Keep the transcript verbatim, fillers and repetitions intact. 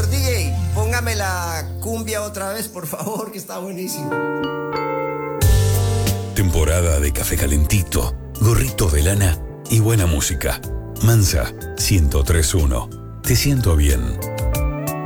Señor D J, póngame la cumbia otra vez, por favor, que está buenísimo. Temporada de café calentito, gorritos de lana y buena música. Mansa ciento tres punto uno. Te siento bien.